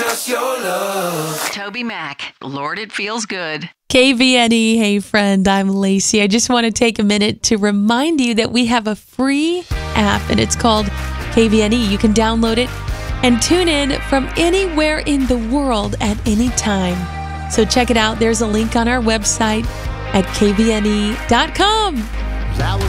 just your love. Toby Mac, Lord, it feels good. KVNE, hey friend, I'm Lacey. I just want to take a minute to remind you that we have a free app and it's called KVNE. You can download it and tune in from anywhere in the world at any time. So check it out. There's a link on our website at kvne.com.